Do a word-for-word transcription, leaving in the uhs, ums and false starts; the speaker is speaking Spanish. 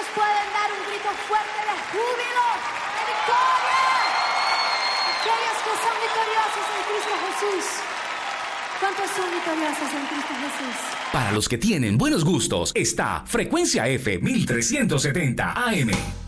pueden dar un grito fuerte de júbilo, de victoria? Aquellos que son victoriosos en Cristo Jesús. ¿Cuántos son victoriosos en Cristo Jesús? Para los que tienen buenos gustos, está Frecuencia F mil trescientos setenta A M.